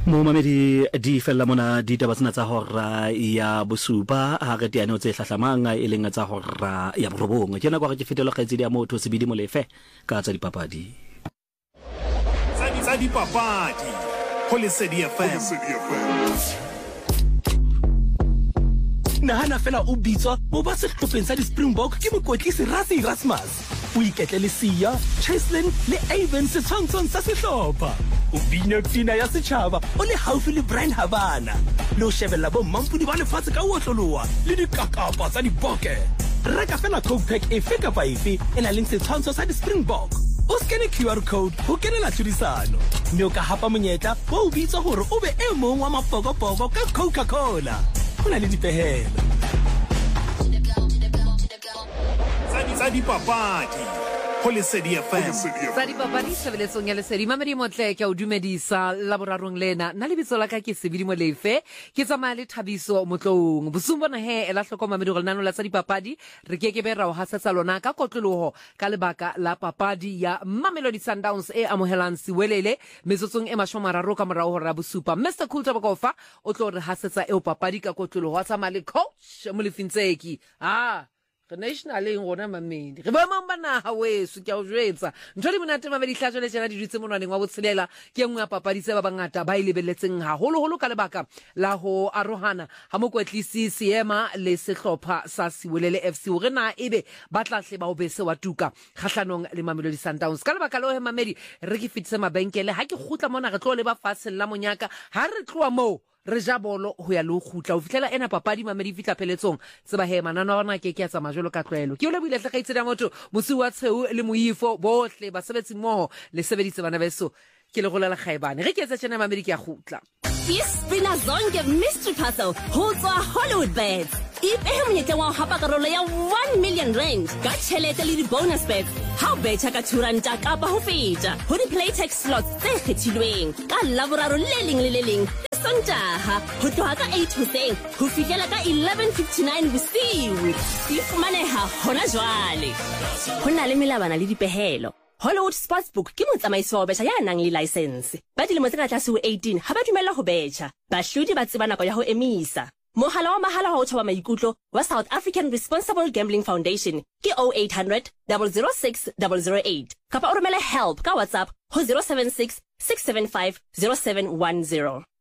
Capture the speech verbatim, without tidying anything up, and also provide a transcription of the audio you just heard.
Momamedi di fella mona di taba tsena tsa hora ya bosupa ha re tiane o tse hlahlamanga e leng tsa hora ya borobong ke na kwa ke fetelo kgaitsi ya motho sebidi molefe ka tsa dipapadi tsa dipapadi ho Lesedi F M. Nahana fela o bitswa mo ba se hlopheng sa di-Springbok ke mokotlisi Rassie Erasmus o iketle Lesia, Cheslin le Avon setshwantshong sa sehlopha o bina pina ya setjhaba o le haufi le Brian Habana le o shebella bo mampudi ba lefatshe ka otloloa le dikakapa tsa diboke reka fela Coke Pack efe kapa efe e na leng setshwantsho sa di-Springbok o skene Q R code ho kenela tlhodisano mme o ka hapa monyetla wa o bitswa hore o be e mong wa mapokopoko ka Coca-Cola ho na le dipehelo tsa dipapadi ho Lesedi F M. Tsa dipapadi sebeletsong ya Lesedi Mamedi Motle ke o dumedisa la borarong lena na lebitso la ka ke Sebidi Molefe ke tsamaya le Thabiso Motlong bosung bona he ela hloko Mamedi go lenano la tsa dipapadi re ke ke be ra o hasetsa lona ka kotloloho ka lebaka la papadi ya Mamelodi Sundowns e amohelang Siwelele metsotsong e mashomararo ka morao hora bosupa Mister Cool Tabakofa o tlo re hasetsa e o papadi ka kotloloho wa tsamaya le coach Molefintseki ah national eng gona Mamedi re ba mang bana ha weso ke a o jwetsa ntho di monate Mamedi hlatswe le tsena di ditse monwaneng wa botshelela ke engwe ya papadi tse ba bangata ba ilebelletseng ha holo holo ka lebaka la ho arohana ha mokwetlisi Seema le sehlopha sa Siwelele F C hore na ebe ba tla hle ba o bese wa tuka khahlanong le Mamelodi Sundowns ka lebaka lo he Mamedi re ke fitse mabenkele ha ke khutla mona re tlo le ba fatshe la monyaka ha re tloa mo re ja bolo ho ya lo khutla o fitlela ena papadi Mamedi fitla peletsong tseba he manana ona ke ke ya tsama jolo ka tlwaelo ke o le buile tlhaitse ya motho mosi wa tsheu le moifo bohle ba sebetsi mo le sebeditse bana beso ke le golela khaebane re ke etsa tsena Mamedi ke ya khutla Ispina zonke mystery puzzle hotswa Hollywood Bets ipehe monyetla wa hapa karolo ya one million rand ka tšhelete le di bonus bets ha o betha ka two ranta kapa ho feta ho di playtex slots tse kgethilweng ka laboraro le leng le le leng Sontaha ho tloha ka eight hoseng ho fihlela ka eleven fifty-nine bosiu di fumaneha hona jwale ho na le melabana le dipehelo Hollywood Sportsbook ke motsamaiso wa betjha ya nang le license ba dilemo tse ka tlase ho eighteen ha ba dumella ho betjha bahlodi ba tseba nako ya ho emisa mohala wa mahala wa ho thoba maikutlo wa South African Responsible Gambling Foundation ke oh eight hundred, zero zero six, zero zero eight kapa o romele help ka WhatsApp ho zero seven six, six seven five, zero seven one zero